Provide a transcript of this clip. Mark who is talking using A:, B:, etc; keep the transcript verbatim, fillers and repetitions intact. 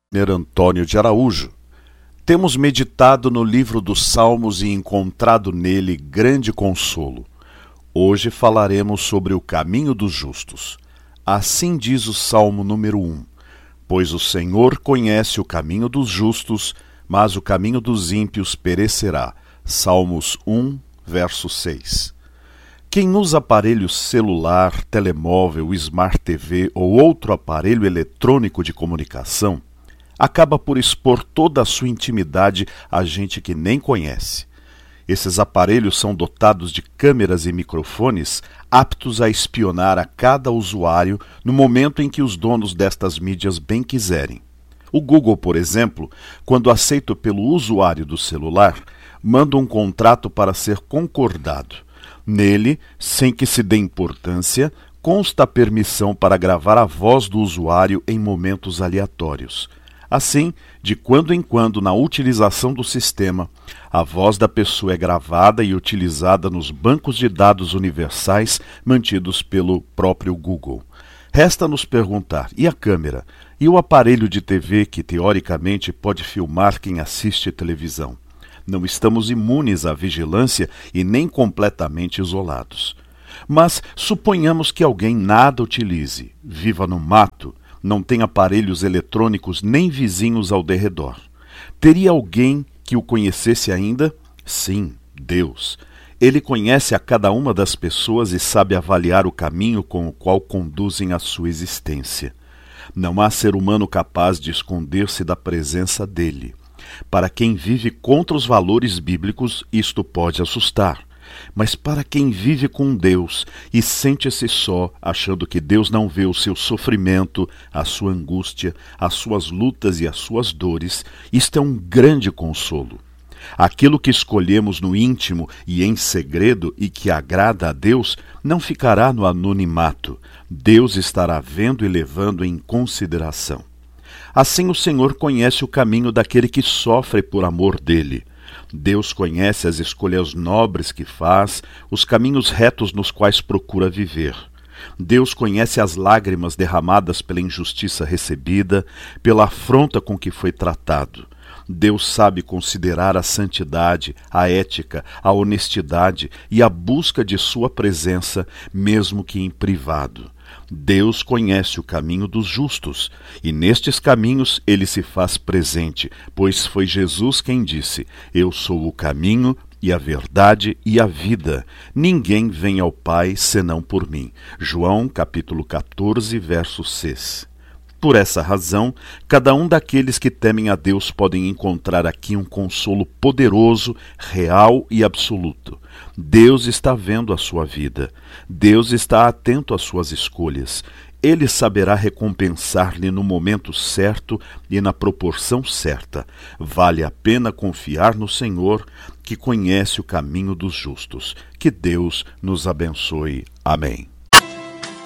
A: Antônio de Araújo. Temos meditado no livro dos Salmos e encontrado nele grande consolo. Hoje falaremos sobre o caminho dos justos. Assim diz o Salmo número um: Pois o Senhor conhece o caminho dos justos, mas o caminho dos ímpios perecerá. Salmos um, verso seis. Quem usa aparelho celular, telemóvel, Smart T V ou outro aparelho eletrônico de comunicação acaba por expor toda a sua intimidade a gente que nem conhece. Esses aparelhos são dotados de câmeras e microfones aptos a espionar a cada usuário no momento em que os donos destas mídias bem quiserem. O Google, por exemplo, quando aceito pelo usuário do celular, manda um contrato para ser concordado. Nele, sem que se dê importância, consta a permissão para gravar a voz do usuário em momentos aleatórios. Assim, de quando em quando, na utilização do sistema, a voz da pessoa é gravada e utilizada nos bancos de dados universais mantidos pelo próprio Google. Resta nos perguntar, e a câmera? E o aparelho de T V que, teoricamente, pode filmar quem assiste televisão? Não estamos imunes à vigilância e nem completamente isolados. Mas suponhamos que alguém nada utilize, viva no mato, não tem aparelhos eletrônicos nem vizinhos ao derredor. Teria alguém que o conhecesse ainda? Sim, Deus. Ele conhece a cada uma das pessoas e sabe avaliar o caminho com o qual conduzem a sua existência. Não há ser humano capaz de esconder-se da presença dele. Para quem vive contra os valores bíblicos, isto pode assustar. Mas para quem vive com Deus e sente-se só, achando que Deus não vê o seu sofrimento, a sua angústia, as suas lutas e as suas dores, isto é um grande consolo. Aquilo que escolhemos no íntimo e em segredo e que agrada a Deus, não ficará no anonimato. Deus estará vendo e levando em consideração. Assim o Senhor conhece o caminho daquele que sofre por amor dele. Deus conhece as escolhas nobres que faz, os caminhos retos nos quais procura viver. Deus conhece as lágrimas derramadas pela injustiça recebida, pela afronta com que foi tratado. Deus sabe considerar a santidade, a ética, a honestidade e a busca de sua presença, mesmo que em privado. Deus conhece o caminho dos justos, e nestes caminhos ele se faz presente, pois foi Jesus quem disse: Eu sou o caminho e a verdade e a vida. Ninguém vem ao Pai senão por mim. João capítulo quatorze, verso seis. Por essa razão, cada um daqueles que temem a Deus podem encontrar aqui um consolo poderoso, real e absoluto. Deus está vendo a sua vida. Deus está atento às suas escolhas. Ele saberá recompensar-lhe no momento certo e na proporção certa. Vale a pena confiar no Senhor, que conhece o caminho dos justos. Que Deus nos abençoe. Amém.